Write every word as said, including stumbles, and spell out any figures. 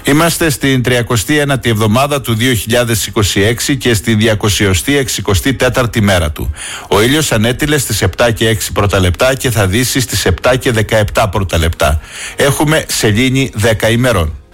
Είμαστε στην τριακοστή ένατη εβδομάδα του δύο χιλιάδες είκοσι έξι και στη διακοσιοστή εξηκοστή τέταρτη μέρα του. Ο ήλιος ανέτειλε στις επτά και έξι πρώτα λεπτά και θα δύσει στις επτά και δεκαεπτά πρώτα λεπτά. Έχουμε σελήνη δέκα ημερών.